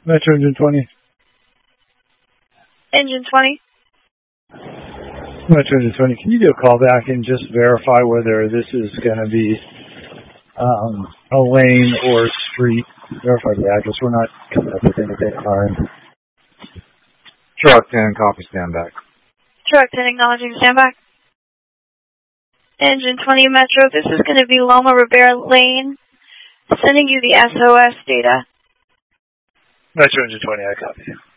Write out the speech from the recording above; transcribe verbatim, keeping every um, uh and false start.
Metro Engine twenty. Engine twenty. Metro Engine twenty. Can you do a call back and just verify whether this is going to be um, a lane or street? Verify the address. We're not coming up with anything hard. Truck ten, copy, stand back. Truck ten, acknowledging standby. Engine twenty Metro, this is going to be Loma Rivera Lane. Sending you the S O S data. Metro Engine twenty, I copy.